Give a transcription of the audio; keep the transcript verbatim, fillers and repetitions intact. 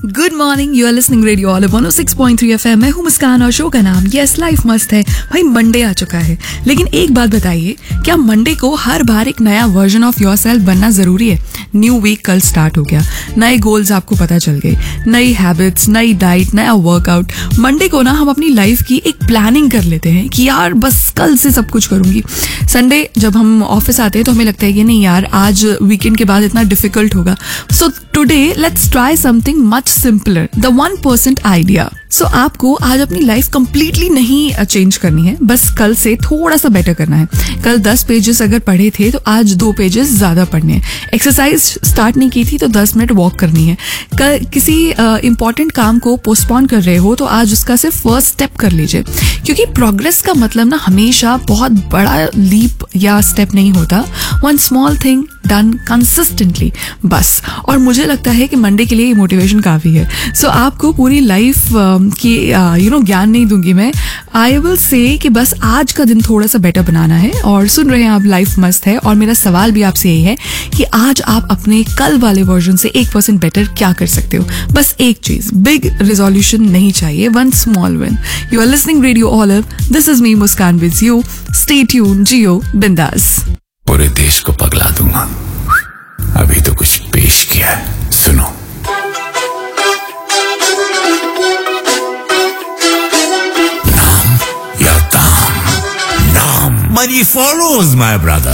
Good morning, you are listening radio all one O six point three F M. मैं हूँ मुस्कान और show का नाम यस लाइफ मस्त है। भाई मंडे आ चुका है, लेकिन एक बात बताइए, क्या मंडे को हर बार एक नया वर्जन ऑफ योरसेल्फ बनना जरूरी है? न्यू वीक कल स्टार्ट हो गया, नए गोल्स आपको पता चल गए, नई हैबिट्स, नई डाइट, नया वर्कआउट। मंडे को ना हम अपनी लाइफ की एक प्लानिंग कर लेते हैं कि यार बस कल से सब कुछ करूंगी। संडे जब हम ऑफिस आते हैं तो हमें लगता है कि नहीं यार, आज वीकेंड के बाद इतना डिफिकल्ट होगा। So today let's try something much simpler, the one percent idea. सो आपको आज अपनी लाइफ कंप्लीटली नहीं चेंज करनी है, बस कल से थोड़ा सा बेटर करना है। कल दस पेजेस अगर पढ़े थे तो आज दो पेजेस ज्यादा पढ़ने हैं। एक्सरसाइज स्टार्ट नहीं की थी तो दस मिनट वॉक करनी है। कल किसी इंपॉर्टेंट uh, काम को पोस्टपोन कर रहे हो तो आज उसका सिर्फ फर्स्ट स्टेप कर लीजिए, क्योंकि प्रोग्रेस का मतलब ना हमेशा बहुत बड़ा लीप या स्टेप नहीं होता। One small thing done consistently, बस। और मुझे लगता है कि मंडे के लिए ये मोटिवेशन काफी है। सो so, आपको पूरी लाइफ uh, की यू नो ज्ञान नहीं दूंगी मैं। आई विल से कि बस आज का दिन थोड़ा सा बेटर बनाना है। और सुन रहे हैं आप लाइफ मस्त है, और मेरा सवाल भी आपसे यही है कि आज आप अपने कल वाले वर्जन से एक परसेंट बेटर क्या कर सकते हो? बस एक चीज, बिग रिजोल्यूशन नहीं चाहिए, one small win. You are listening radio olive, this is me Muskan with you. Stay tune, जियो बिंदास। पूरे देश को पगला दूंगा। अभी तो कुछ पेश किया है, सुनो। नाम या दाम? नाम। Money follows, my brother.